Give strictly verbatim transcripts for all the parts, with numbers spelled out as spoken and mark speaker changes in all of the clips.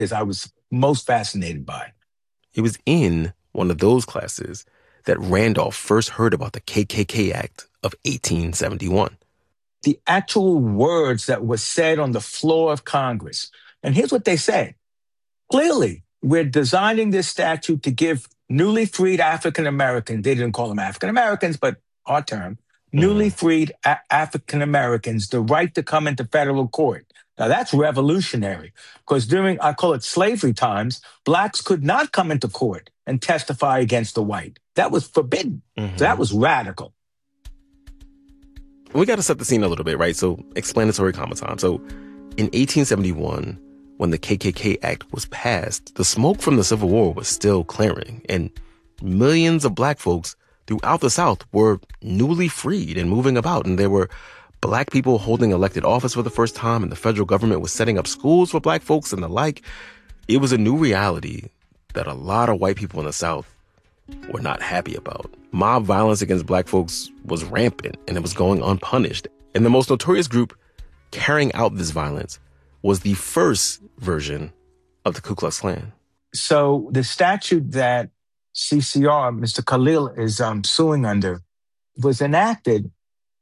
Speaker 1: is I was most fascinated by.
Speaker 2: It was in one of those classes that Randolph first heard about the K K K Act of eighteen seventy-one.
Speaker 1: The actual words that were said on the floor of Congress. And here's what they said. Clearly, we're designing this statute to give newly freed African Americans, they didn't call them African Americans, but our term, newly freed a- African Americans the right to come into federal court. Now, that's revolutionary because during, I call it slavery times, blacks could not come into court and testify against the white. That was forbidden.
Speaker 2: Mm-hmm.
Speaker 1: So that was radical.
Speaker 2: We got to set the scene a little bit, right? So explanatory comma time. So in eighteen seventy-one, when the K K K Act was passed, the smoke from the Civil War was still clearing, and millions of black folks throughout the South were newly freed and moving about, and there were black people holding elected office for the first time, and the federal government was setting up schools for black folks and the like. It was a new reality that a lot of white people in the South were not happy about. Mob violence against black folks was rampant, and it was going unpunished. And the most notorious group carrying out this violence was the first version of the Ku Klux Klan.
Speaker 1: So the statute that C C R, Mister Khalil, is um, suing under was enacted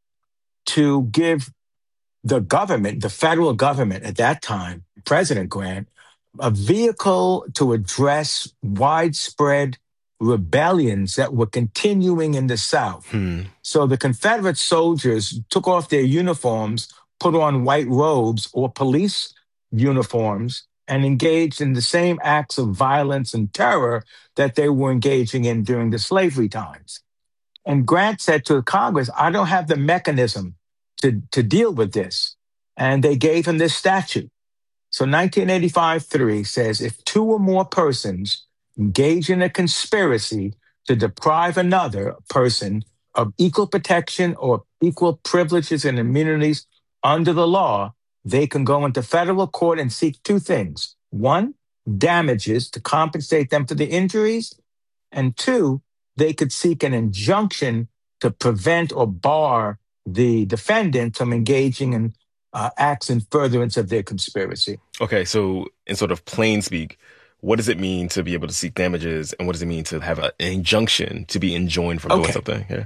Speaker 1: to give the government, the federal government at that time, President Grant, a vehicle to address widespread rebellions that were continuing in the South.
Speaker 2: Hmm.
Speaker 1: So the Confederate soldiers took off their uniforms, put on white robes or police uniforms, and engaged in the same acts of violence and terror that they were engaging in during the slavery times. And Grant said to Congress, I don't have the mechanism to, to deal with this. And they gave him this statute. So nineteen eighty-five three says, if two or more persons engage in a conspiracy to deprive another person of equal protection or equal privileges and immunities under the law, they can go into federal court and seek two things. One, damages to compensate them for the injuries. And two, they could seek an injunction to prevent or bar the defendant from engaging in uh, acts in furtherance of their conspiracy.
Speaker 2: Okay, so in sort of plain speak, what does it mean to be able to seek damages, and what does it mean to have a, an injunction to be enjoined from
Speaker 1: okay.
Speaker 2: doing something? Yeah.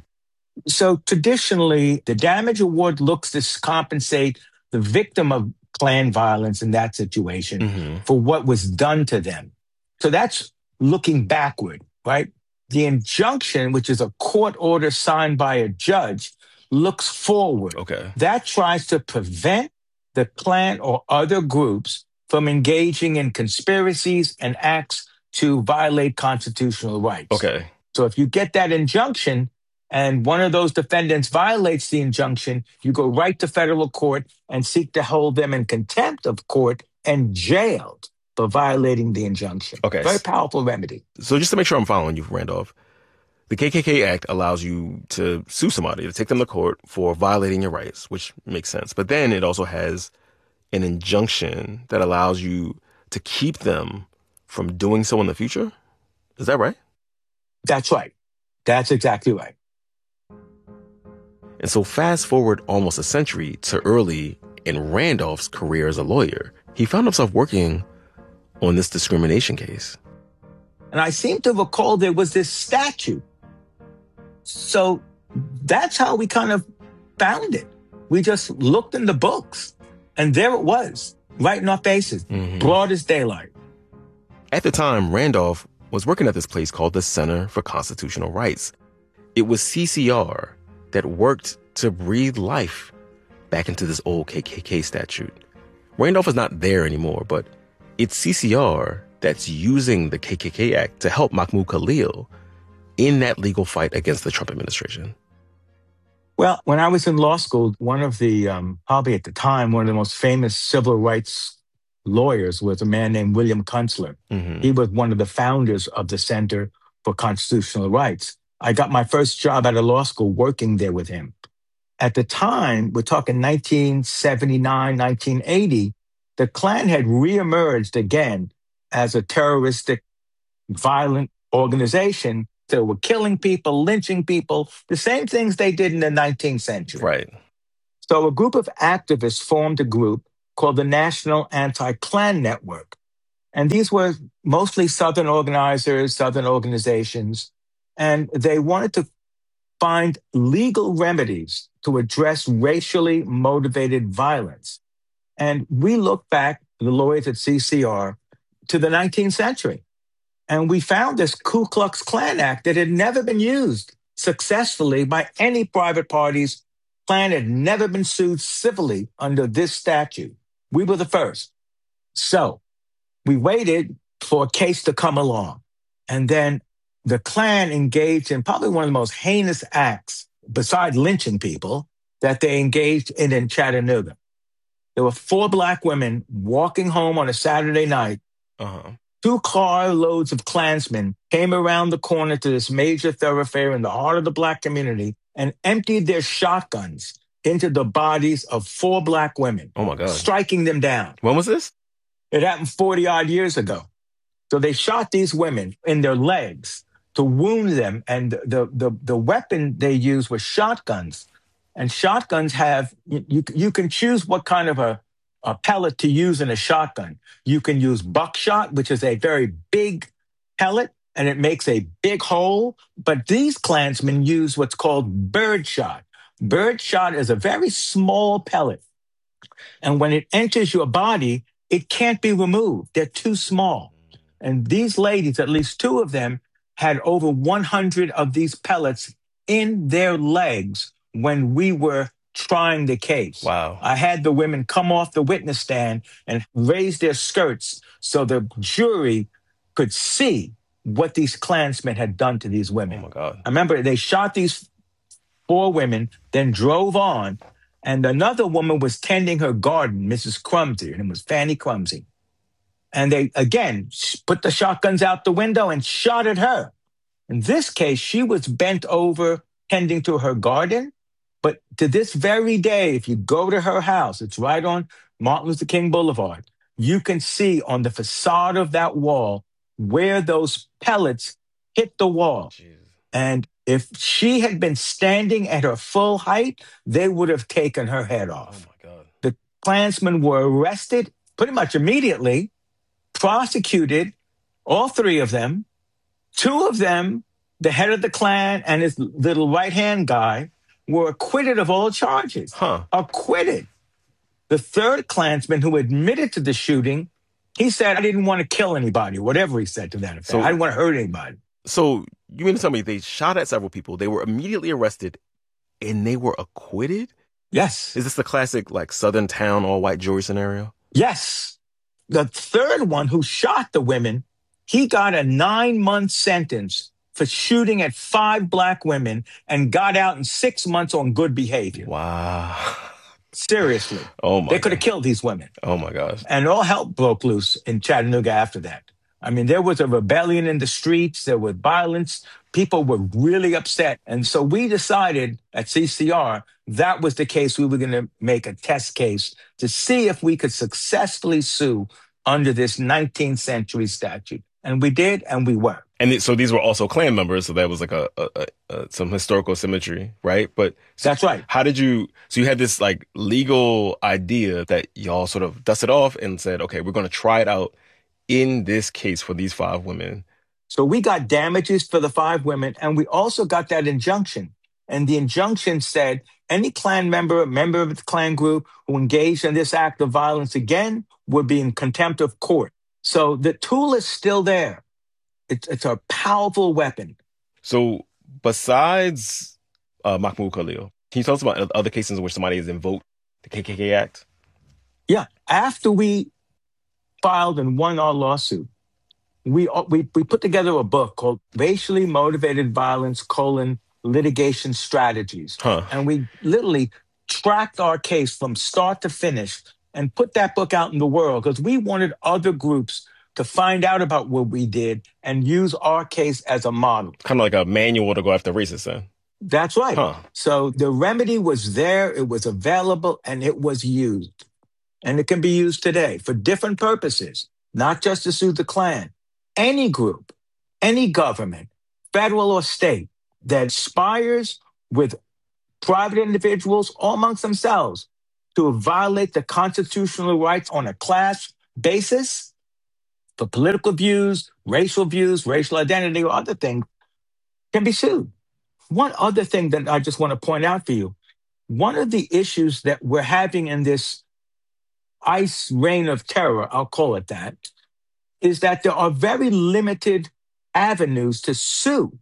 Speaker 1: So traditionally, the damage award looks to compensate the victim of Klan violence in that situation
Speaker 2: Mm-hmm.
Speaker 1: for what was done to them. So that's looking backward, right? The injunction, which is a court order signed by a judge, looks forward.
Speaker 2: Okay.
Speaker 1: That tries to prevent the Klan or other groups from engaging in conspiracies and acts to violate constitutional rights.
Speaker 2: Okay.
Speaker 1: So if you get that injunction and one of those defendants violates the injunction, you go right to federal court and seek to hold them in contempt of court and jailed for violating the injunction.
Speaker 2: Okay.
Speaker 1: Very powerful remedy.
Speaker 2: So just to make sure I'm following you, Randolph, the K K K Act allows you to sue somebody, to take them to court for violating your rights, which makes sense. But then it also has an injunction that allows you to keep them from doing so in the future. Is that right?
Speaker 1: That's right. That's exactly right.
Speaker 2: And so fast forward almost a century to early in Randolph's career as a lawyer, he found himself working on this discrimination case.
Speaker 1: And I seem to recall there was this statute. So that's how we kind of found it. We just looked in the books, and there it was, right in our faces, mm-hmm. broad as daylight.
Speaker 2: At the time, Randolph was working at this place called the Center for Constitutional Rights. It was C C R that worked to breathe life back into this old K K K statute. Randolph is not there anymore, but it's C C R that's using the K K K Act to help Mahmoud Khalil in that legal fight against the Trump administration.
Speaker 1: Well, when I was in law school, one of the, um, probably at the time, one of the most famous civil rights lawyers was a man named William Kunstler. Mm-hmm. He was one of the founders of the Center for Constitutional Rights. I got my first job at a law school working there with him. At the time, we're talking nineteen seventy-nine, nineteen eighty, the Klan had reemerged again as a terroristic, violent organization. They were killing people, lynching people, the same things they did in the nineteenth century.
Speaker 2: Right.
Speaker 1: So a group of activists formed a group called the National Anti-Klan Network. And these were mostly Southern organizers, Southern organizations, and they wanted to find legal remedies to address racially motivated violence. And we look back, the lawyers at C C R, to the nineteenth century. And we found this Ku Klux Klan Act that had never been used successfully by any private parties. Klan had never been sued civilly under this statute. We were the first. So we waited for a case to come along. And then the Klan engaged in probably one of the most heinous acts, besides lynching people, that they engaged in in Chattanooga. There were four black women walking home on a Saturday night.
Speaker 2: Uh-huh.
Speaker 1: Two carloads of Klansmen came around the corner to this major thoroughfare in the heart of the black community and emptied their shotguns into the bodies of four black women,
Speaker 2: Oh, my God.
Speaker 1: striking them down.
Speaker 2: When was this?
Speaker 1: It happened forty odd years ago. So they shot these women in their legs to wound them. And the, the, the weapon they used was shotguns. And shotguns have, you, you can choose what kind of a, a pellet to use in a shotgun. You can use buckshot, which is a very big pellet, and it makes a big hole. But these Klansmen use what's called birdshot. Birdshot is a very small pellet. And when it enters your body, it can't be removed. They're too small. And these ladies, at least two of them, had over one hundred of these pellets in their legs when we were trying the case.
Speaker 2: Wow.
Speaker 1: I had the women come off the witness stand and raise their skirts so the jury could see what these Klansmen had done to these women.
Speaker 2: Oh, my God.
Speaker 1: I remember they shot these four women, then drove on, and another woman was tending her garden, Missus Crumsey, and it was Fanny Crumsey. And they, again, put the shotguns out the window and shot at her. In this case, she was bent over tending to her garden. But to this very day, if you go to her house, it's right on Martin Luther King Boulevard, you can see on the facade of that wall where those pellets hit the wall.
Speaker 2: Jesus.
Speaker 1: And if she had been standing at her full height, they would have taken her head off.
Speaker 2: Oh, my God.
Speaker 1: The Klansmen were arrested pretty much immediately, prosecuted, all three of them. Two of them, the head of the Klan and his little right-hand guy, were acquitted of all charges.
Speaker 2: Huh.
Speaker 1: Acquitted. The third Klansman who admitted to the shooting, he said, I didn't want to kill anybody, whatever he said to that effect.
Speaker 2: So-
Speaker 1: I didn't want to hurt anybody.
Speaker 2: So you mean to tell me they shot at several people, they were immediately arrested, and they were acquitted?
Speaker 1: Yes.
Speaker 2: Is this the classic, like, Southern town, all-white jury scenario?
Speaker 1: Yes. The third one who shot the women, he got a nine-month sentence for shooting at five black women and got out in six months on good behavior.
Speaker 2: Wow.
Speaker 1: Seriously.
Speaker 2: Oh, my
Speaker 1: They could have
Speaker 2: God.
Speaker 1: killed these women.
Speaker 2: Oh, my gosh.
Speaker 1: And all hell broke loose in Chattanooga after that. I mean, there was a rebellion in the streets. There was violence. People were really upset. And so we decided at C C R that was the case we were going to make a test case to see if we could successfully sue under this nineteenth century statute. And we did, and we were.
Speaker 2: And th- so these were also Klan members, so that was like a, a, a, a some historical symmetry, right? But so
Speaker 1: That's right.
Speaker 2: how did you? So you had this like legal idea that y'all sort of dusted off and said, okay, we're going to try it out in this case for these five women.
Speaker 1: So we got damages for the five women, and we also got that injunction. And the injunction said any Klan member, member of the Klan group who engaged in this act of violence again would be in contempt of court. So the tool is still there. It's, it's a powerful weapon.
Speaker 2: So besides uh, Mahmoud Khalil, can you tell us about other cases in which somebody has invoked the K K K Act?
Speaker 1: Yeah. After we filed and won our lawsuit, we, we, we put together a book called Racially Motivated Violence, colon, Litigation Strategies.
Speaker 2: Huh.
Speaker 1: And we literally tracked our case from start to finish and put that book out in the world because we wanted other groups to find out about what we did and use our case as a model.
Speaker 2: Kind of like a manual to go after racists, then.
Speaker 1: That's right.
Speaker 2: Huh.
Speaker 1: So the remedy was there, it was available, and it was used. And it can be used today for different purposes, not just to sue the Klan. Any group, any government, federal or state, that aspires with private individuals or amongst themselves to violate the constitutional rights on a class basis, for political views, racial views, racial identity, or other things can be sued. One other thing that I just want to point out for you, one of the issues that we're having in this ICE reign of terror, I'll call it that, is that there are very limited avenues to sue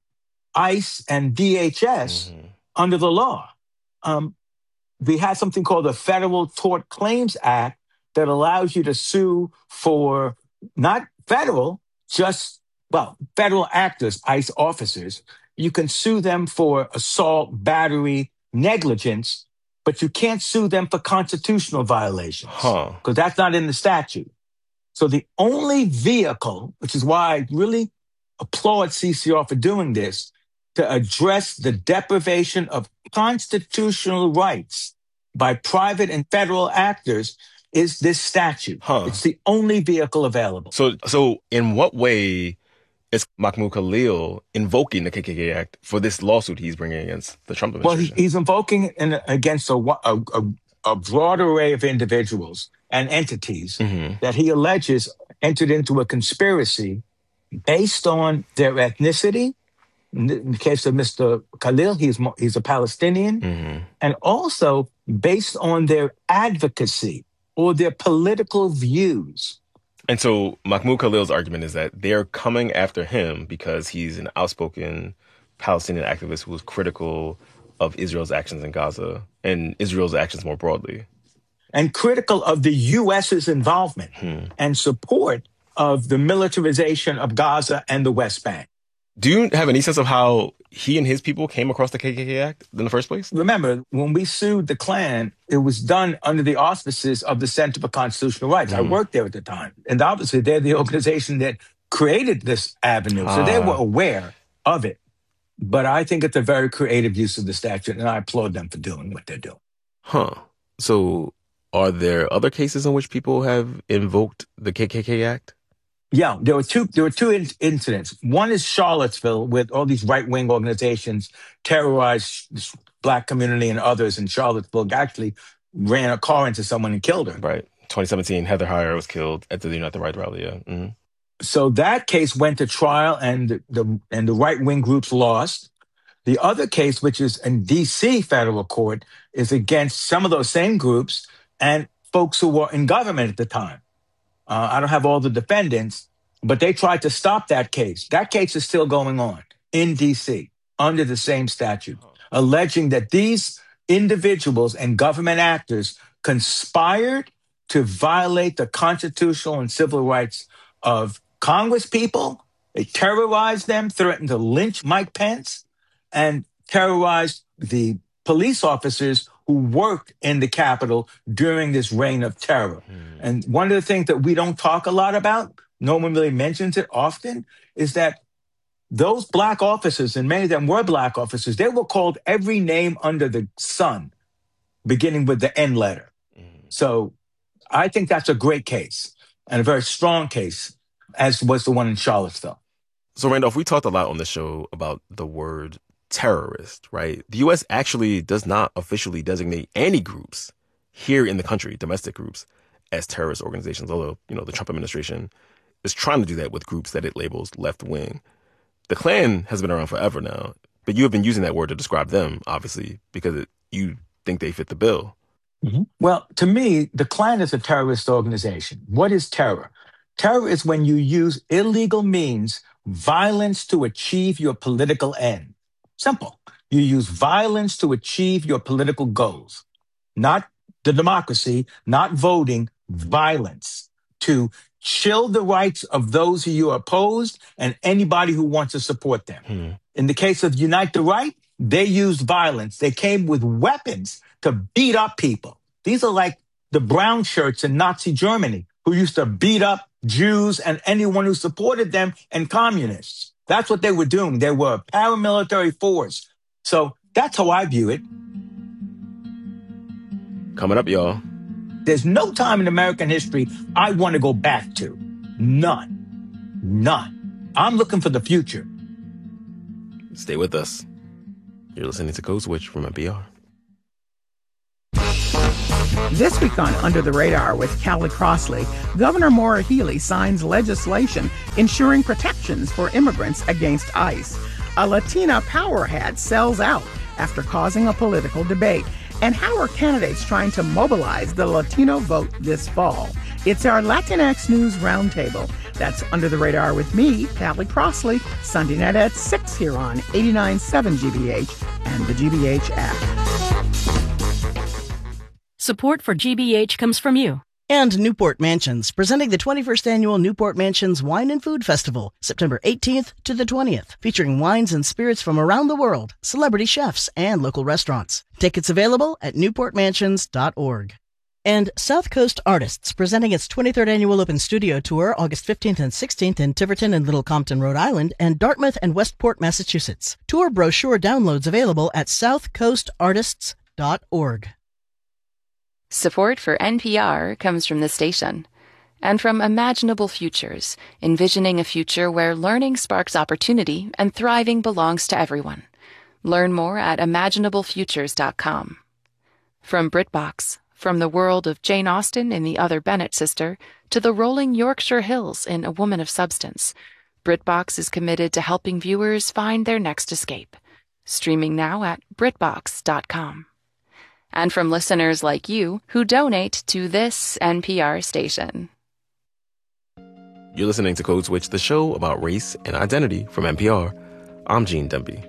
Speaker 1: ICE and D H S mm-hmm. under the law. Um, we have something called the Federal Tort Claims Act that allows you to sue for not federal, just, well, federal actors, ICE officers. You can sue them for assault, battery, negligence, but you can't sue them for constitutional violations because huh. that's not in the statute. So the only vehicle, which is why I really applaud C C R for doing this, to address the deprivation of constitutional rights by private and federal actors is this statute. Huh. It's the only vehicle available.
Speaker 2: So, so in what way is Mahmoud Khalil invoking the K K K Act for this lawsuit he's bringing against the Trump administration?
Speaker 1: Well, he, he's invoking in, against a, a, a, a broad array of individuals and entities mm-hmm. that he alleges entered into a conspiracy based on their ethnicity. In the case of Mister Khalil, he's he's a Palestinian, mm-hmm. and also based on their advocacy or their political views.
Speaker 2: And so Mahmoud Khalil's argument is that they're coming after him because he's an outspoken Palestinian activist who was critical of Israel's actions in Gaza and Israel's actions more broadly.
Speaker 1: And critical of the U S's involvement hmm. and support of the militarization of Gaza and the West Bank.
Speaker 2: Do you have any sense of how he and his people came across the K K K Act in the first place?
Speaker 1: Remember, when we sued the Klan, it was done under the auspices of the Center for Constitutional Rights. Mm. I worked there at the time. And obviously, they're the organization that created this avenue. So ah. they were aware of it. But I think it's a very creative use of the statute, and I applaud them for doing what they're doing.
Speaker 2: Huh. So are there other cases in which people have invoked the K K K Act?
Speaker 1: Yeah, there were two. There were two in- incidents. One is Charlottesville, with all these right-wing organizations terrorized this black community and others in Charlottesville. Actually, ran a car into someone and killed her.
Speaker 2: Right. twenty seventeen, Heather Heyer was killed at the Unite the Right rally. Yeah. Mm-hmm.
Speaker 1: So that case went to trial, and the, the and the right-wing groups lost. The other case, which is in D C federal court, is against some of those same groups and folks who were in government at the time. Uh, I don't have all the defendants, but they tried to stop that case. That case is still going on in D C under the same statute, alleging that these individuals and government actors conspired to violate the constitutional and civil rights of Congress people. They terrorized them, threatened to lynch Mike Pence, and terrorized the police officers who worked in the Capitol during this reign of terror. Mm. And one of the things that we don't talk a lot about, no one really mentions it often, is that those black officers, and many of them were black officers, they were called every name under the sun, beginning with the N letter. Mm. So I think that's a great case and a very strong case, as was the one in Charlottesville.
Speaker 2: So, Randolph, we talked a lot on the show about the word terrorist, right? The U S actually does not officially designate any groups here in the country, domestic groups, as terrorist organizations, although, you know, the Trump administration is trying to do that with groups that it labels left-wing. The Klan has been around forever now, but you have been using that word to describe them, obviously, because it, you think they fit the bill.
Speaker 1: Mm-hmm. Well, to me, the Klan is a terrorist organization. What is terror? Terror is when you use illegal means, violence to achieve your political end. Simple. You use violence to achieve your political goals, not the democracy, not voting, violence to chill the rights of those who you oppose and anybody who wants to support them. Hmm. In the case of Unite the Right, they used violence. They came with weapons to beat up people. These are like the brown shirts in Nazi Germany who used to beat up Jews and anyone who supported them and communists. That's what they were doing. They were a paramilitary force. So that's how I view it.
Speaker 2: Coming up, y'all.
Speaker 1: There's no time in American history I want to go back to. None. None. I'm looking for the future.
Speaker 2: Stay with us. You're listening to Code Switch from N P R.
Speaker 3: This week on Under the Radar with Callie Crossley, Governor Maura Healey signs legislation ensuring protections for immigrants against ICE. A Latina power hat sells out after causing a political debate. And how are candidates trying to mobilize the Latino vote this fall? It's our Latinx News Roundtable. That's Under the Radar with me, Callie Crossley, Sunday night at six here on eighty-nine point seven G B H and the G B H app.
Speaker 4: Support for G B H comes from you.
Speaker 5: And Newport Mansions, presenting the twenty-first Annual Newport Mansions Wine and Food Festival, September eighteenth to the twentieth, featuring wines and spirits from around the world, celebrity chefs, and local restaurants. Tickets available at newport mansions dot org. And South Coast Artists, presenting its twenty-third Annual Open Studio Tour, August fifteenth and sixteenth in Tiverton and Little Compton, Rhode Island, and Dartmouth and Westport, Massachusetts. Tour brochure downloads available at south coast artists dot org.
Speaker 6: Support for N P R comes from the station and from Imaginable Futures, envisioning a future where learning sparks opportunity and thriving belongs to everyone. Learn more at imaginable futures dot com. From BritBox, from the world of Jane Austen in The Other Bennet Sister to the rolling Yorkshire Hills in A Woman of Substance, BritBox is committed to helping viewers find their next escape. Streaming now at britbox dot com. And from listeners like you who donate to this N P R station.
Speaker 2: You're listening to Code Switch, the show about race and identity from N P R. I'm Gene Demby.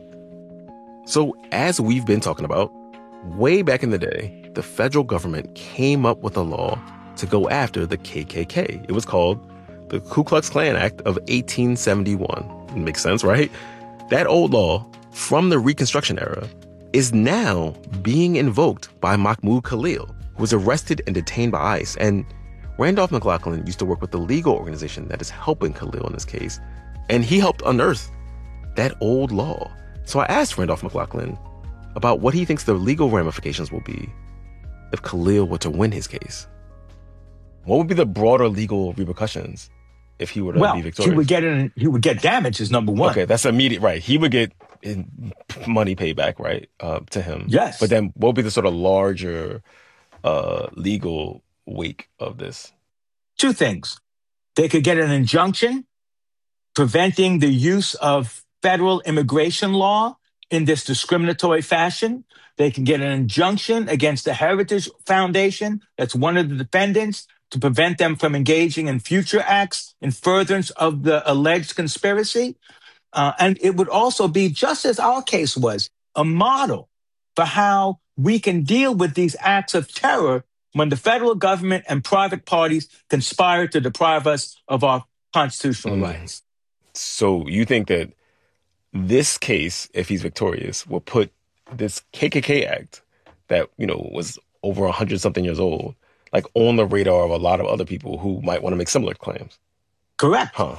Speaker 2: So as we've been talking about, way back in the day, the federal government came up with a law to go after the K K K. It was called the Ku Klux Klan Act of eighteen seventy-one. Makes sense, right? That old law from the Reconstruction era is now being invoked by Mahmoud Khalil, who was arrested and detained by ICE. And Randolph McLaughlin used to work with the legal organization that is helping Khalil in this case, and he helped unearth that old law. So I asked Randolph McLaughlin about what he thinks the legal ramifications will be if Khalil were to win his case. What would be the broader legal repercussions if he were to
Speaker 1: well,
Speaker 2: be victorious?
Speaker 1: He would get in, he would get damages, number one.
Speaker 2: Okay, that's immediate, right? He would get money paid back, right, uh, to him.
Speaker 1: Yes.
Speaker 2: But then what would be the sort of larger uh, legal wake of this?
Speaker 1: Two things. They could get an injunction preventing the use of federal immigration law in this discriminatory fashion. They can get an injunction against the Heritage Foundation, that's one of the defendants, to prevent them from engaging in future acts in furtherance of the alleged conspiracy. Uh, and it would also be, just as our case was, a model for how we can deal with these acts of terror when the federal government and private parties conspire to deprive us of our constitutional mm. rights.
Speaker 2: So you think that this case, if he's victorious, will put this K K K Act that, you know, was over one hundred something years old, like on the radar of a lot of other people who might want to make similar claims?
Speaker 1: Correct.
Speaker 2: Huh.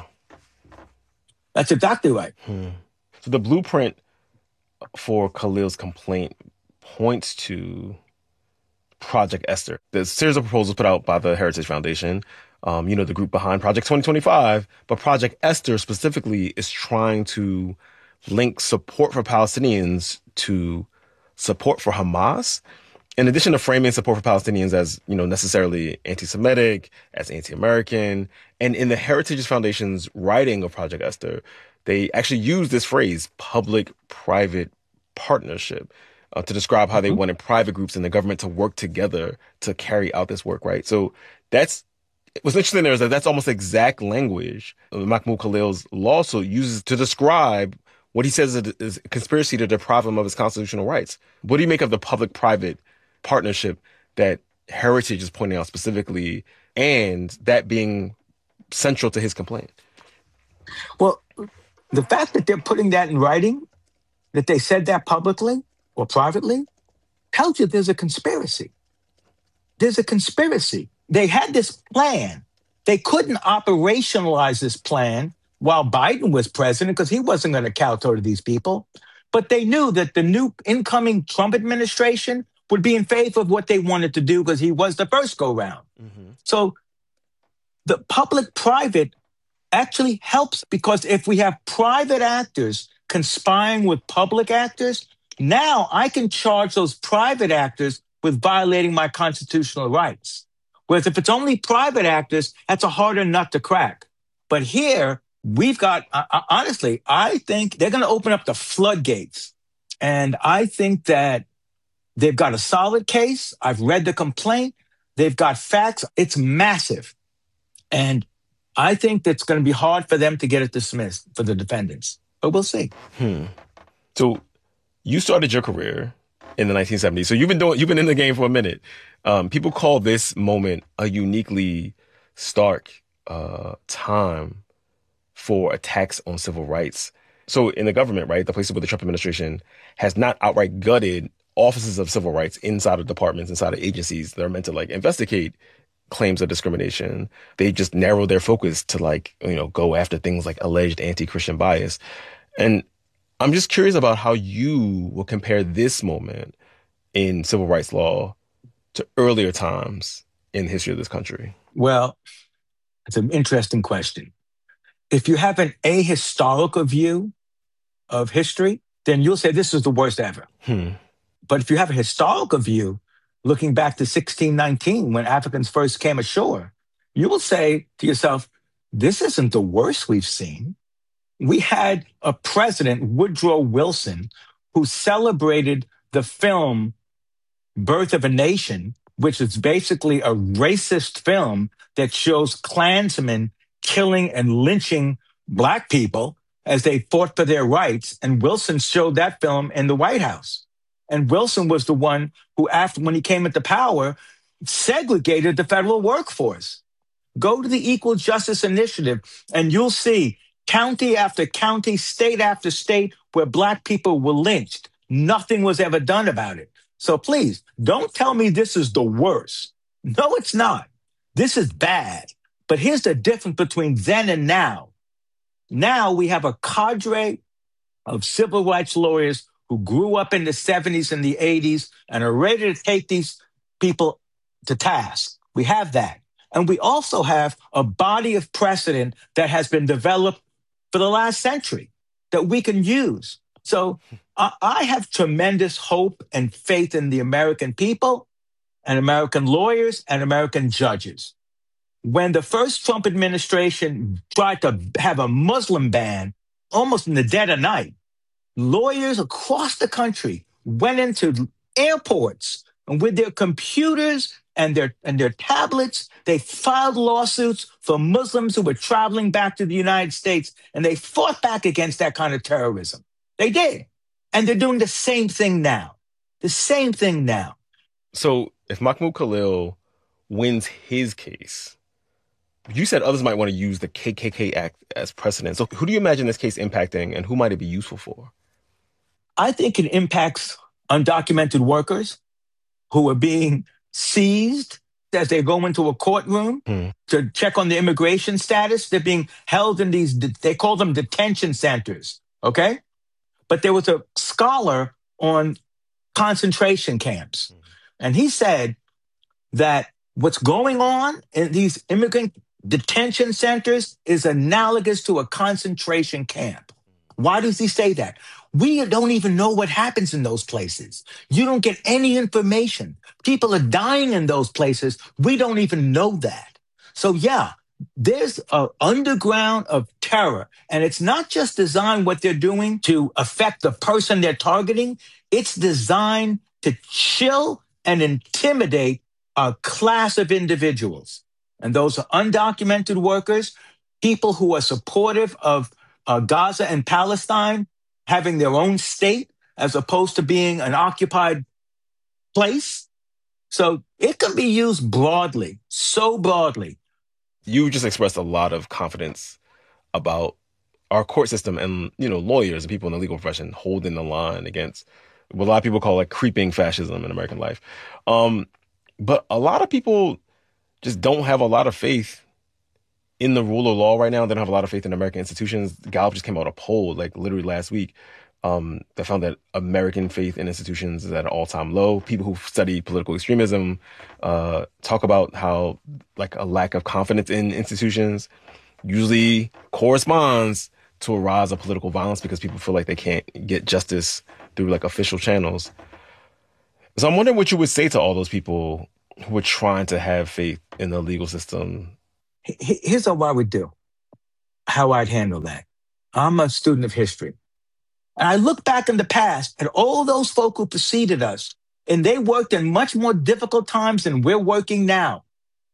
Speaker 1: That's exactly right.
Speaker 2: Hmm. So the blueprint for Khalil's complaint points to Project Esther. There's a series of proposals put out by the Heritage Foundation, um, you know, the group behind Project twenty twenty-five. But Project Esther specifically is trying to link support for Palestinians to support for Hamas. In addition to framing support for Palestinians as, you know, necessarily anti-Semitic, as anti-American, and in the Heritage Foundation's writing of Project Esther, they actually use this phrase, public-private partnership, uh, to describe how they mm-hmm. wanted private groups and the government to work together to carry out this work, right? So that's, what's interesting there is that that's almost exact language Mahmoud Khalil's lawsuit uses to describe what he says is a conspiracy to deprive him of his constitutional rights. What do you make of the public-private partnership that Heritage is pointing out specifically, and that being central to his complaint?
Speaker 1: Well, the fact that they're putting that in writing, that they said that publicly or privately, tells you there's a conspiracy. There's a conspiracy. They had this plan. They couldn't operationalize this plan while Biden was president because he wasn't going to kowtow to these people. But they knew that the new incoming Trump administration would be in favor of what they wanted to do because he was the first go-round. Mm-hmm. So the public-private actually helps, because if we have private actors conspiring with public actors, now I can charge those private actors with violating my constitutional rights. Whereas if it's only private actors, that's a harder nut to crack. But here, we've got, uh, honestly, I think they're going to open up the floodgates. And I think that they've got a solid case. I've read the complaint. They've got facts. It's massive. And I think that's going to be hard for them to get it dismissed for the defendants. But we'll see.
Speaker 2: Hmm. So you started your career in the nineteen seventies. So you've been doing, you've been in the game for a minute. Um, people call this moment a uniquely stark uh, time for attacks on civil rights. So in the government, right, the places where the Trump administration has not outright gutted offices of civil rights inside of departments, inside of agencies that are meant to like investigate claims of discrimination. They just narrow their focus to like, you know, go after things like alleged anti-Christian bias. And I'm just curious about how you will compare this moment in civil rights law to earlier times in the history of this country.
Speaker 1: Well, it's an interesting question. If you have an ahistorical view of history, then you'll say this is the worst ever.
Speaker 2: Hmm.
Speaker 1: But if you have a historical view, looking back to sixteen nineteen, when Africans first came ashore, you will say to yourself, this isn't the worst we've seen. We had a president, Woodrow Wilson, who celebrated the film Birth of a Nation, which is basically a racist film that shows Klansmen killing and lynching Black people as they fought for their rights. And Wilson showed that film in the White House. And Wilson was the one who, after when he came into power, segregated the federal workforce. Go to the Equal Justice Initiative, and you'll see county after county, state after state, where Black people were lynched. Nothing was ever done about it. So please, don't tell me this is the worst. No, it's not. This is bad. But here's the difference between then and now. Now we have a cadre of civil rights lawyers who grew up in the seventies and the eighties and are ready to take these people to task. We have that. And we also have a body of precedent that has been developed for the last century that we can use. So uh, I have tremendous hope and faith in the American people and American lawyers and American judges. When the first Trump administration tried to have a Muslim ban almost in the dead of night, lawyers across the country went into airports and with their computers and their and their tablets, they filed lawsuits for Muslims who were traveling back to the United States, and they fought back against that kind of terrorism. They did. And they're doing the same thing now. The same thing now.
Speaker 2: So if Mahmoud Khalil wins his case, you said others might want to use the K K K Act as precedent. So who do you imagine this case impacting, and who might it be useful for?
Speaker 1: I think it impacts undocumented workers who are being seized as they go into a courtroom
Speaker 2: hmm.
Speaker 1: to check on their immigration status. They're being held in these, they call them detention centers, okay? But there was a scholar on concentration camps, hmm. and he said that what's going on in these immigrant detention centers is analogous to a concentration camp. Why does he say that? We don't even know what happens in those places. You don't get any information. People are dying in those places. We don't even know that. So yeah, there's an underground of terror. And it's not just designed what they're doing to affect the person they're targeting. It's designed to chill and intimidate a class of individuals. And those are undocumented workers, people who are supportive of uh, Gaza and Palestine having their own state as opposed to being an occupied place. So it can be used broadly, so broadly.
Speaker 2: You just expressed a lot of confidence about our court system and, you know, lawyers and people in the legal profession holding the line against what a lot of people call like creeping fascism in American life. Um, but a lot of people just don't have a lot of faith in the rule of law right now. They don't have a lot of faith in American institutions. Gallup just came out a poll like literally last week um, that found that American faith in institutions is at an all-time low. People who study political extremism uh, talk about how like a lack of confidence in institutions usually corresponds to a rise of political violence because people feel like they can't get justice through like official channels. So I'm wondering what you would say to all those people who are trying to have faith in the legal system.
Speaker 1: Here's what I would do, how I'd handle that. I'm a student of history. And I look back in the past at all those folk who preceded us, and they worked in much more difficult times than we're working now.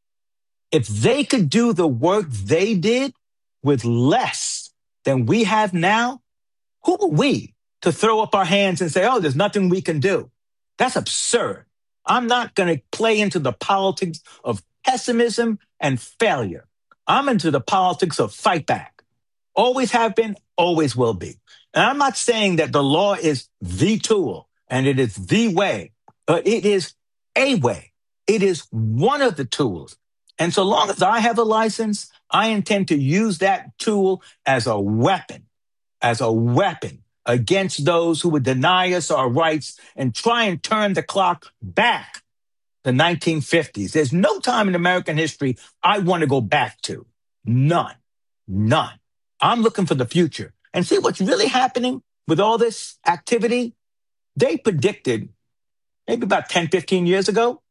Speaker 1: If they could do the work they did with less than we have now, who are we to throw up our hands and say, oh, there's nothing we can do? That's absurd. I'm not going to play into the politics of pessimism and failure. I'm into the politics of fight back. Always have been, always will be. And I'm not saying that the law is the tool and it is the way, but it is a way. It is one of the tools. And so long as I have a license, I intend to use that tool as a weapon, as a weapon against those who would deny us our rights and try and turn the clock back to nineteen fifties. There's no time in American history I want to go back to. None. None. I'm looking for the future. And see what's really happening with all this activity? They predicted maybe about ten, fifteen years ago,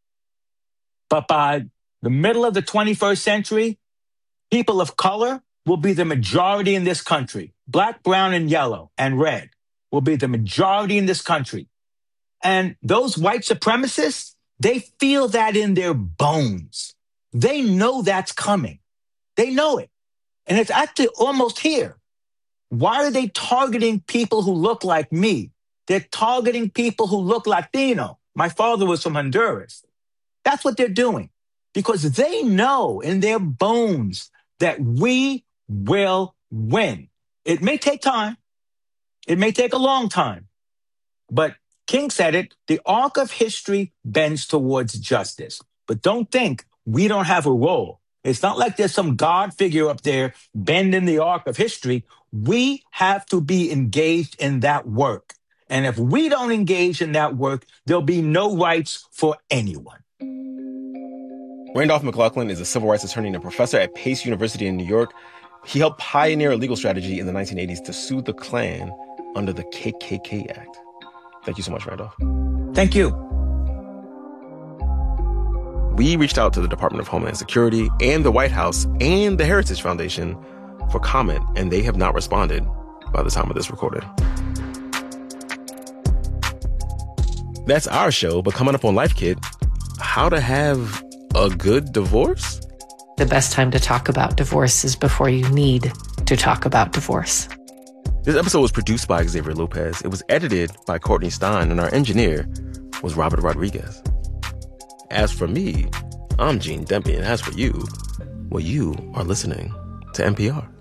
Speaker 1: but by the middle of the twenty-first century, people of color will be the majority in this country. Black, brown, and yellow and red will be the majority in this country. And those white supremacists, they feel that in their bones. They know that's coming. They know it. And it's actually almost here. Why are they targeting people who look like me? They're targeting people who look Latino. My father was from Honduras. That's what they're doing because they know in their bones that we will win. It may take time. It may take a long time. But King said it, the arc of history bends towards justice. But don't think we don't have a role. It's not like there's some God figure up there bending the arc of history. We have to be engaged in that work. And if we don't engage in that work, there'll be no rights for anyone.
Speaker 2: Randolph McLaughlin is a civil rights attorney and a professor at Pace University in New York. He helped pioneer a legal strategy in the nineteen eighties to sue the Klan under the K K K Act. Thank you so much, Randolph.
Speaker 1: Thank you.
Speaker 2: We reached out to the Department of Homeland Security and the White House and the Heritage Foundation for comment, and they have not responded by the time of this recording. That's our show, but coming up on Life Kit, how to have a good divorce?
Speaker 7: The best time to talk about divorce is before you need to talk about divorce.
Speaker 2: This episode was produced by Xavier Lopez. It was edited by Courtney Stein, and our engineer was Robert Rodriguez. As for me, I'm Gene Demby, and as for you, well, you are listening to N P R.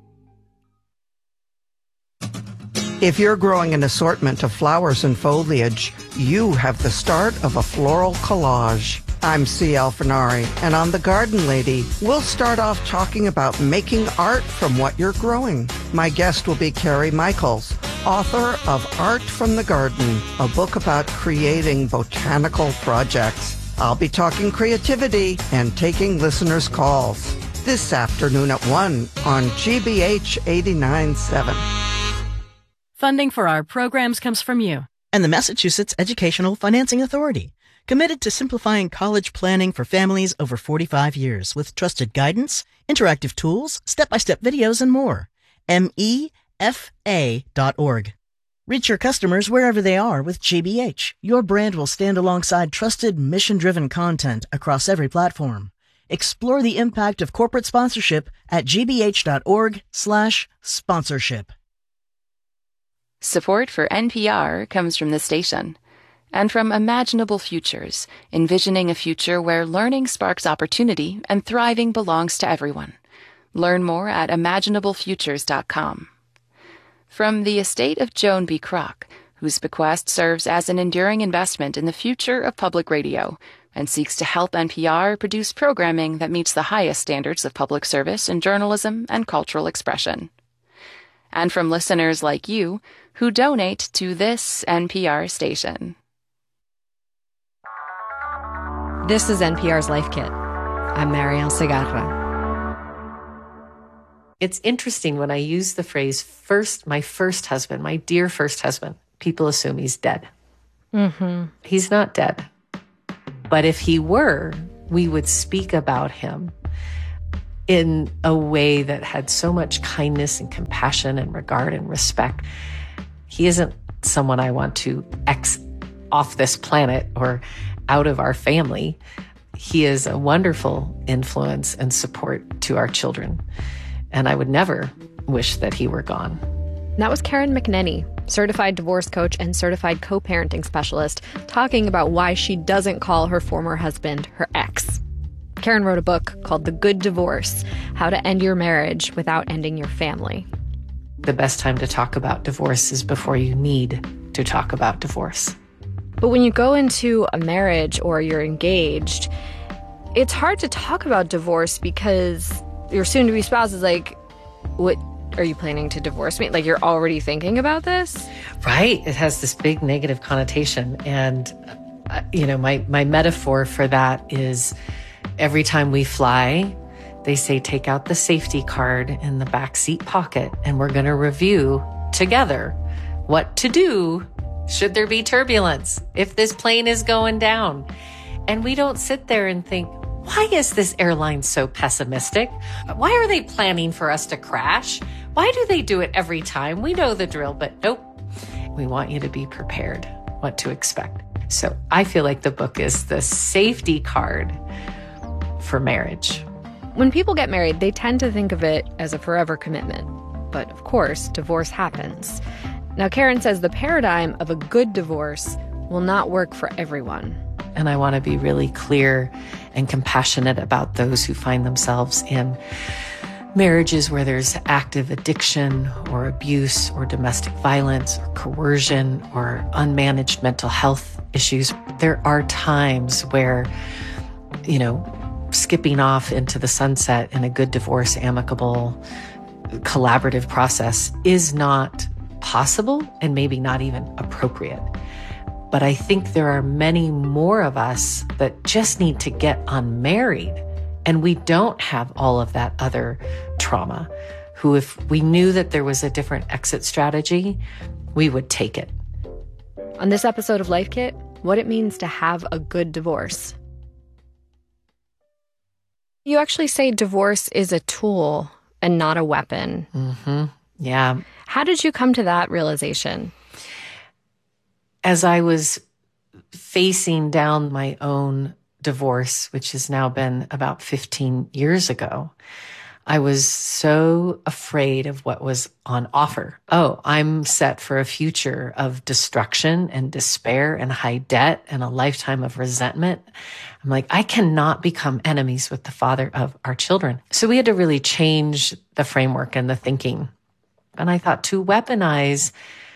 Speaker 3: If you're growing an assortment of flowers and foliage, you have the start of a floral collage. I'm C. Alfinari, and on The Garden Lady, we'll start off talking about making art from what you're growing. My guest will be Carrie Michaels, author of Art from the Garden, a book about creating botanical projects. I'll be talking creativity and taking listeners' calls this afternoon at one on G B H eighty-nine point seven.
Speaker 4: Funding for our programs comes from you
Speaker 5: and the Massachusetts Educational Financing Authority, committed to simplifying college planning for families over forty-five years with trusted guidance, interactive tools, step-by-step videos, and more. M E F A dot org. Reach your customers wherever they are with G B H. Your brand will stand alongside trusted, mission-driven content across every platform. Explore the impact of corporate sponsorship at gbh.org slash sponsorship.
Speaker 6: Support for N P R comes from the station and from Imaginable Futures, envisioning a future where learning sparks opportunity and thriving belongs to everyone. Learn more at imaginable futures dot com. From the estate of Joan B. Kroc, whose bequest serves as an enduring investment in the future of public radio and seeks to help N P R produce programming that meets the highest standards of public service in journalism and cultural expression. And from listeners like you who donate to this N P R station.
Speaker 8: This is N P R's Life Kit. I'm Marielle Segarra. It's interesting when I use the phrase first, my first husband, my dear first husband, people assume he's dead. Mm-hmm. He's not dead. But if he were, we would speak about him in a way that had so much kindness and compassion and regard and respect. He isn't someone I want to X off this planet or out of our family. He is a wonderful influence and support to our children. And I would never wish that he were gone.
Speaker 9: That was Karen McNenny, certified divorce coach and certified co-parenting specialist, talking about why she doesn't call her former husband her ex. Karen wrote a book called The Good Divorce: How to End Your Marriage Without Ending Your Family.
Speaker 7: The best time to talk about divorce is before you need to talk about divorce.
Speaker 9: But when you go into a marriage or you're engaged, it's hard to talk about divorce because your soon-to-be spouse is like, what, are you planning to divorce me? Like, you're already thinking about this?
Speaker 7: Right. It has this big negative connotation. And, uh, you know, my, my metaphor for that is every time we fly, they say, take out the safety card in the backseat pocket, and we're going to review together what to do should there be turbulence, if this plane is going down. And we don't sit there and think, why is this airline so pessimistic? Why are they planning for us to crash? Why do they do it every time? We know the drill, but nope. We want you to be prepared, what to expect. So I feel like the book is the safety card for marriage.
Speaker 9: When people get married, they tend to think of it as a forever commitment. But of course, divorce happens. Now, Karen says the paradigm of a good divorce will not work for everyone.
Speaker 7: And I want to be really clear and compassionate about those who find themselves in marriages where there's active addiction or abuse or domestic violence or coercion or unmanaged mental health issues. There are times where, you know, skipping off into the sunset in a good divorce, amicable, collaborative process is not possible and maybe not even appropriate. But I think there are many more of us that just need to get unmarried, and we don't have all of that other trauma, who, if we knew that there was a different exit strategy, we would take it.
Speaker 9: On this episode of Life Kit, what it means to have a good divorce. You actually say divorce is a tool and not a weapon.
Speaker 7: Mm-hmm. Yeah.
Speaker 9: How did you come to that realization?
Speaker 7: As I was facing down my own divorce, which has now been about fifteen years ago, I was so afraid of what was on offer. Oh, I'm set for a future of destruction and despair and high debt and a lifetime of resentment. I'm like, I cannot become enemies with the father of our children. So we had to really change the framework and the thinking. And I thought to weaponize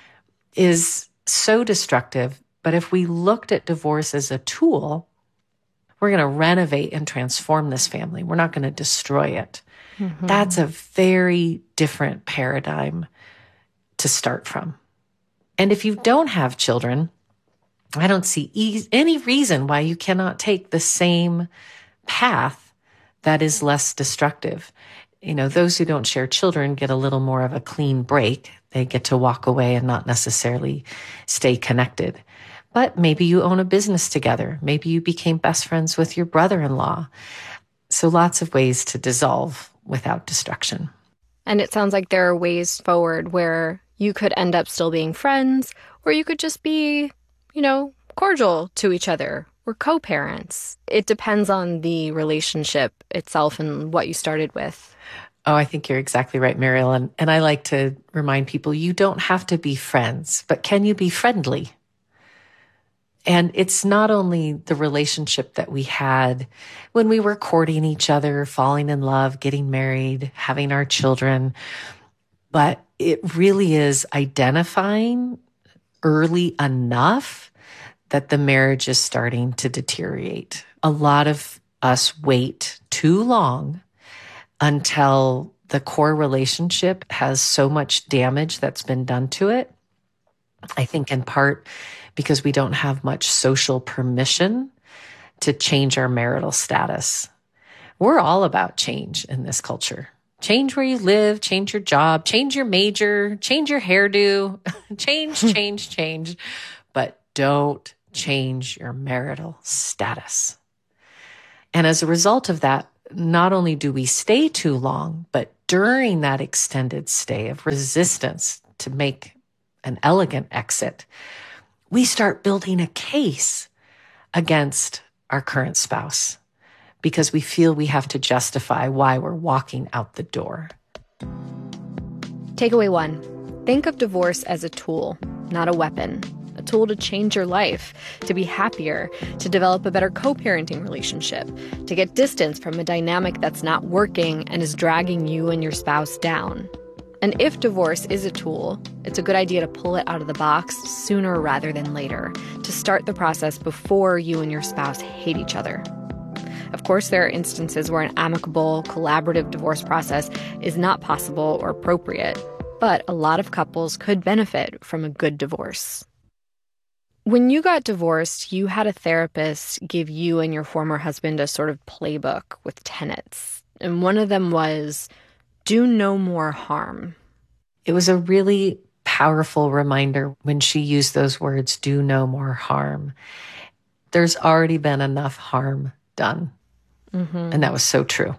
Speaker 7: is so destructive. But if we looked at divorce as a tool, we're going to renovate and transform this family. We're not going to destroy it. Mm-hmm. That's a very different paradigm to start from. And if you don't have children, I don't see e- any reason why you cannot take the same path that is less destructive. You know, those who don't share children get a little more of a clean break. They get to walk away and not necessarily stay connected. But maybe you own a business together. Maybe you became best friends with your brother-in-law. So lots of ways to dissolve without destruction.
Speaker 9: And it sounds like there are ways forward where you could end up still being friends, or you could just be, you know, cordial to each other. We're co-parents. It depends on the relationship itself and what you started with.
Speaker 7: Oh, I think you're exactly right, Mariel. And, and I like to remind people, you don't have to be friends, but can you be friendly? And it's not only the relationship that we had when we were courting each other, falling in love, getting married, having our children, but it really is identifying early enough that the marriage is starting to deteriorate. A lot of us wait too long until the core relationship has so much damage that's been done to it. I think in part because we don't have much social permission to change our marital status. We're all about change in this culture. Change where you live, change your job, change your major, change your hairdo, change, change, change. But
Speaker 8: don't change your marital status. And as a result of that, not only do we stay too long, but during that extended stay of resistance to make an elegant exit, we start building a case against our current spouse because we feel we have to justify why we're walking out the door.
Speaker 9: Takeaway one, think of divorce as a tool, not a weapon. A tool to change your life, to be happier, to develop a better co-parenting relationship, to get distance from a dynamic that's not working and is dragging you and your spouse down. And if divorce is a tool, it's a good idea to pull it out of the box sooner rather than later, to start the process before you and your spouse hate each other. Of course, there are instances where an amicable, collaborative divorce process is not possible or appropriate, but a lot of couples could benefit from a good divorce. When you got divorced, you had a therapist give you and your former husband a sort of playbook with tenets. And one of them was, do no more harm.
Speaker 8: It was a really powerful reminder when she used those words, do no more harm. There's already been enough harm done. Mm-hmm. And that was so true.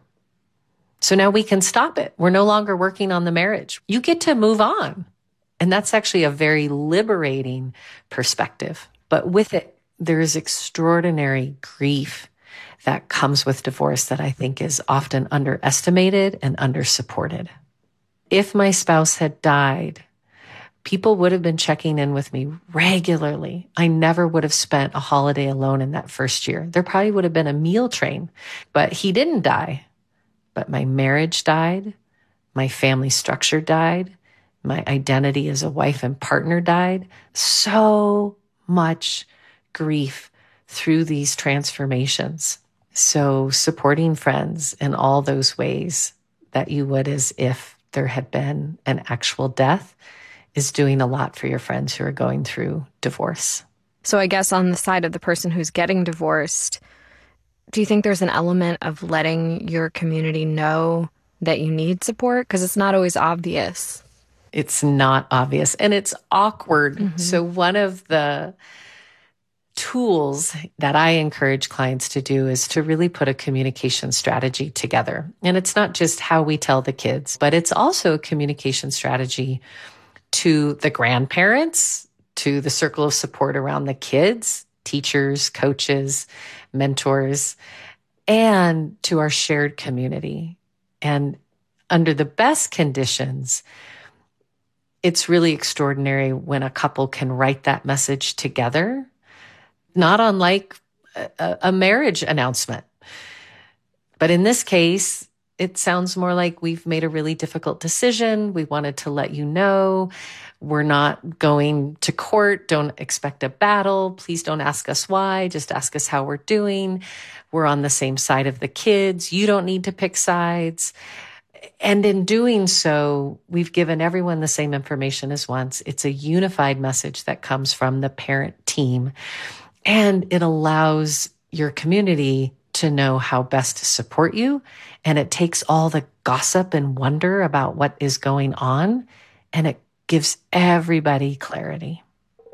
Speaker 8: So now we can stop it. We're no longer working on the marriage. You get to move on. And that's actually a very liberating perspective. But with it, there is extraordinary grief that comes with divorce that I think is often underestimated and undersupported. If my spouse had died, people would have been checking in with me regularly. I never would have spent a holiday alone in that first year. There probably would have been a meal train, but he didn't die. But my marriage died. My family structure died. My identity as a wife and partner died. So much grief through these transformations. So supporting friends in all those ways that you would as if there had been an actual death is doing a lot for your friends who are going through divorce.
Speaker 9: So I guess on the side of the person who's getting divorced, do you think there's an element of letting your community know that you need support? Because it's not always obvious.
Speaker 8: It's not obvious and it's awkward. Mm-hmm. So one of the tools that I encourage clients to do is to really put a communication strategy together. And it's not just how we tell the kids, but it's also a communication strategy to the grandparents, to the circle of support around the kids, teachers, coaches, mentors, and to our shared community. And under the best conditions, it's really extraordinary when a couple can write that message together, not unlike a, a marriage announcement. But in this case, it sounds more like we've made a really difficult decision. We wanted to let you know. We're not going to court. Don't expect a battle. Please don't ask us why. Just ask us how we're doing. We're on the same side of the kids. You don't need to pick sides. And in doing so, we've given everyone the same information as once. It's a unified message that comes from the parent team. And it allows your community to know how best to support you. And it takes all the gossip and wonder about what is going on, and it gives everybody clarity.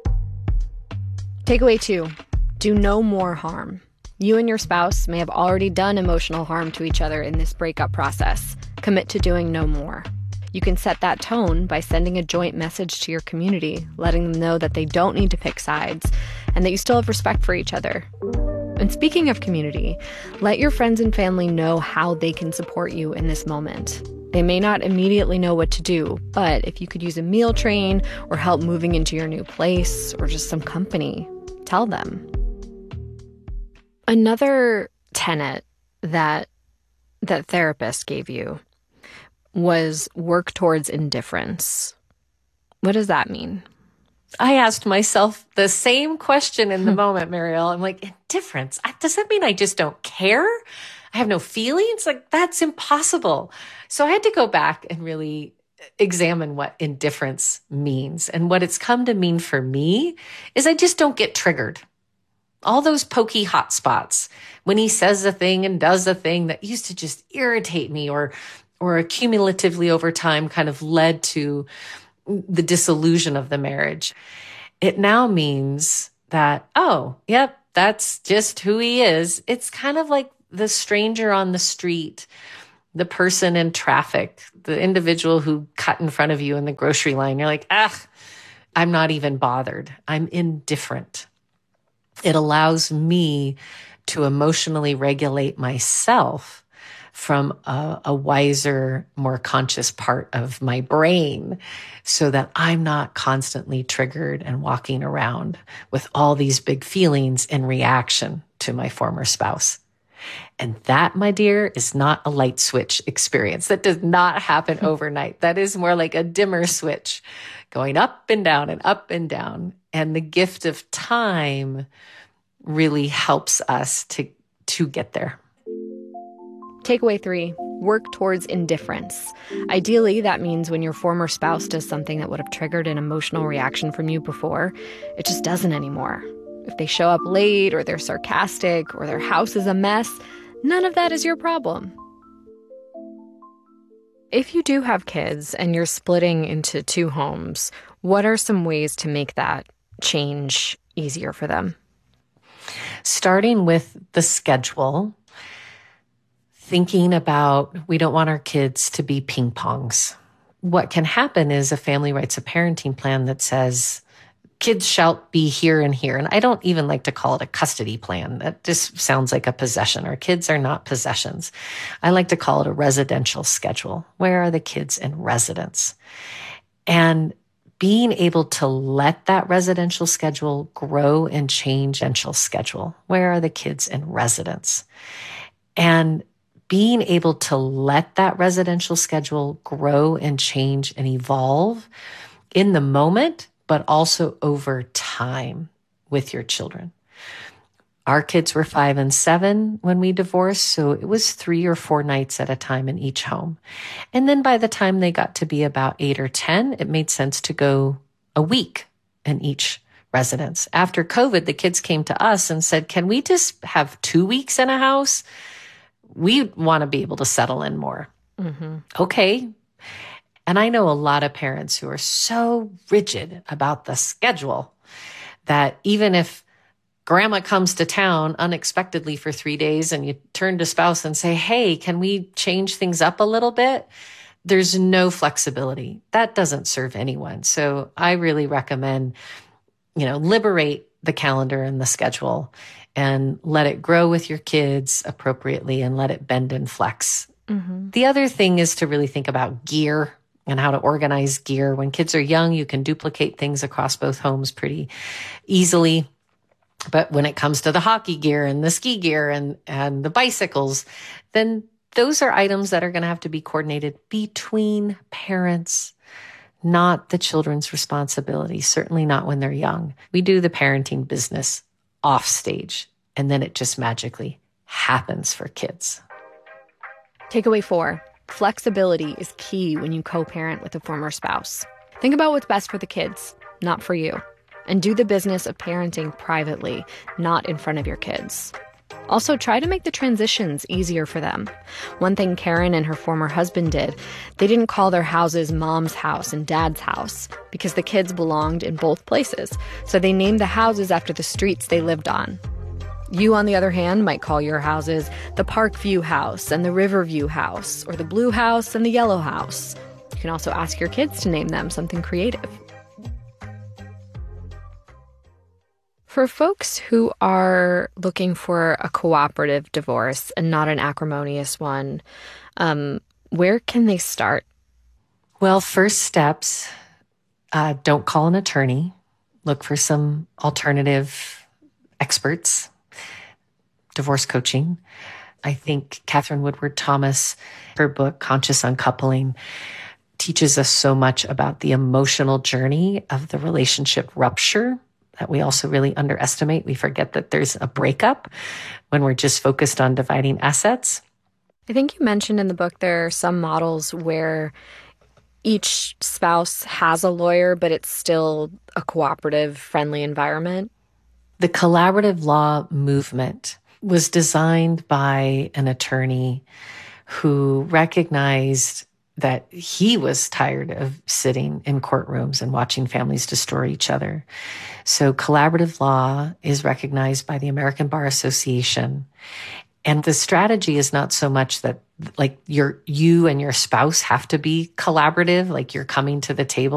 Speaker 9: Takeaway two, do no more harm. You and your spouse may have already done emotional harm to each other in this breakup process. Commit to doing no more. You can set that tone by sending a joint message to your community, letting them know that they don't need to pick sides and that you still have respect for each other. And speaking of community, let your friends and family know how they can support you in this moment. They may not immediately know what to do, but if you could use a meal train or help moving into your new place or just some company, tell them. Another tenet that that therapist gave you was work towards indifference. What does that mean?
Speaker 8: I asked myself the same question in the moment, Mariel. I'm like, indifference? Does that mean I just don't care? I have no feelings? Like, that's impossible. So I had to go back and really examine what indifference means. And what it's come to mean for me is I just don't get triggered. All those pokey hot spots, when he says a thing and does a thing that used to just irritate me or or cumulatively over time kind of led to the disillusion of the marriage. It now means that, oh, yep, that's just who he is. It's kind of like the stranger on the street, the person in traffic, the individual who cut in front of you in the grocery line. You're like, ah, I'm not even bothered. I'm indifferent. It allows me to emotionally regulate myself from a, a wiser, more conscious part of my brain so that I'm not constantly triggered and walking around with all these big feelings in reaction to my former spouse. And that, my dear, is not a light switch experience. That does not happen overnight. That is more like a dimmer switch going up and down and up and down. And the gift of time really helps us to, to get there.
Speaker 9: Takeaway three, work towards indifference. Ideally, that means when your former spouse does something that would have triggered an emotional reaction from you before, it just doesn't anymore. If they show up late or they're sarcastic or their house is a mess, none of that is your problem. If you do have kids and you're splitting into two homes, what are some ways to make that change easier for them?
Speaker 8: Starting with the schedule, thinking about we don't want our kids to be ping pongs. What can happen is a family writes a parenting plan that says kids shall be here and here. And I don't even like to call it a custody plan. That just sounds like a possession. Our kids are not possessions. I like to call it a residential schedule. Where are the kids in residence? And being able to let that residential schedule grow and change residential schedule. Where are the kids in residence? And being able to let that residential schedule grow and change and evolve in the moment, but also over time with your children. Our kids were five and seven when we divorced, so it was three or four nights at a time in each home. And then by the time they got to be about eight or ten, it made sense to go a week in each residence. After COVID, the kids came to us and said, can we just have two weeks in a house? We want to be able to settle in more. Mm-hmm. Okay. And I know a lot of parents who are so rigid about the schedule that even if grandma comes to town unexpectedly for three days and you turn to spouse and say, hey, can we change things up a little bit? There's no flexibility. That doesn't serve anyone. So I really recommend, you know, liberate the calendar and the schedule and let it grow with your kids appropriately and let it bend and flex. Mm-hmm. The other thing is to really think about gear and how to organize gear. When kids are young, you can duplicate things across both homes pretty easily. But when it comes to the hockey gear and the ski gear and, and the bicycles, then those are items that are going to have to be coordinated between parents, not the children's responsibility, certainly not when they're young. We do the parenting business off stage, and then it just magically happens for kids.
Speaker 9: Takeaway four, flexibility is key when you co-parent with a former spouse. Think about what's best for the kids, not for you. And do the business of parenting privately, not in front of your kids. Also, try to make the transitions easier for them. One thing Karen and her former husband did, they didn't call their houses mom's house and dad's house because the kids belonged in both places. So they named the houses after the streets they lived on. You, on the other hand, might call your houses the Parkview house and the Riverview house, or the Blue house and the Yellow house. You can also ask your kids to name them something creative. For folks who are looking for a cooperative divorce and not an acrimonious one, um, where can they start?
Speaker 8: Well, first steps, uh, don't call an attorney. Look for some alternative experts, divorce coaching. I think Catherine Woodward Thomas, her book, Conscious Uncoupling, teaches us so much about the emotional journey of the relationship rupture that we also really underestimate. We forget that there's a breakup when we're just focused on dividing assets.
Speaker 9: I think you mentioned in the book there are some models where each spouse has a lawyer, but it's still a cooperative, friendly environment.
Speaker 8: The collaborative law movement was designed by an attorney who recognized
Speaker 7: that he was tired of sitting in courtrooms and watching families destroy each other. So collaborative law is recognized by the American Bar Association. And the strategy is not so much that like your you and your spouse have to be collaborative, like you're coming to the table